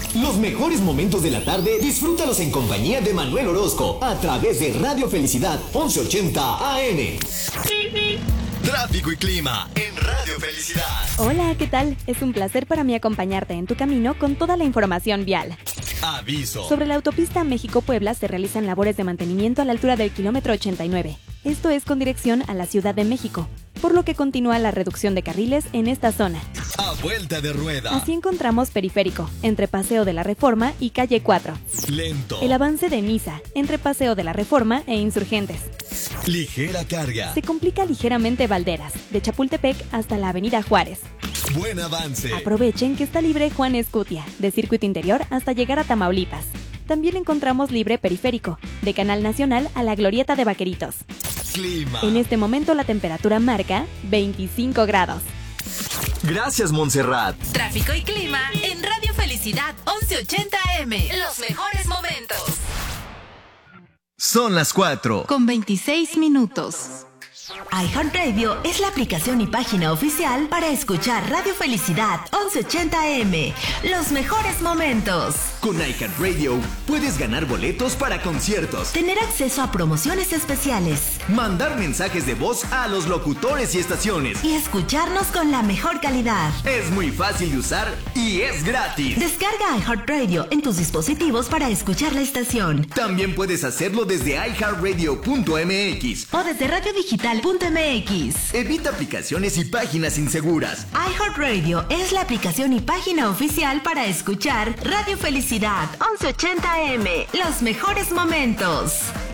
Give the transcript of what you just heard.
Los mejores momentos de la tarde, disfrútalos en compañía de Manuel Orozco, a través de Radio Felicidad 1180 AM. Tráfico y clima en Radio Felicidad. Hola, ¿qué tal? Es un placer para mí acompañarte en tu camino con toda la información vial. Aviso. Sobre la autopista México-Puebla se realizan labores de mantenimiento a la altura del kilómetro 89. Esto es con dirección a la Ciudad de México, por lo que continúa la reducción de carriles en esta zona. A vuelta de rueda. Así encontramos Periférico, entre Paseo de la Reforma y Calle 4. Lento. El avance de Niza, entre Paseo de la Reforma e Insurgentes. Ligera carga. Se complica ligeramente Valderas, de Chapultepec hasta la Avenida Juárez. Buen avance. Aprovechen que está libre Juan Escutia, de Circuito Interior hasta llegar a Tamaulipas. También encontramos libre Periférico, de Canal Nacional a la Glorieta de Vaqueritos. Clima. En este momento la temperatura marca 25 grados. Gracias, Montserrat. Tráfico y clima en Radio Felicidad 1180 AM. Los mejores momentos. Son las 4. Con 26 minutos. iHeartRadio es la aplicación y página oficial para escuchar Radio Felicidad 1180 AM. Los mejores momentos. Con iHeartRadio puedes ganar boletos para conciertos, Tener acceso a promociones especiales mandar mensajes de voz a los locutores y estaciones. y escucharnos con la mejor calidad. Es muy fácil de usar y es gratis. Descarga iHeartRadio en tus dispositivos para escuchar la estación También puedes hacerlo desde iHeartRadio.mx. o desde radiodigital.mx. Evita aplicaciones y páginas inseguras. iHeartRadio es la aplicación y página oficial para escuchar Radio Felicidad 1180 AM. Los mejores momentos.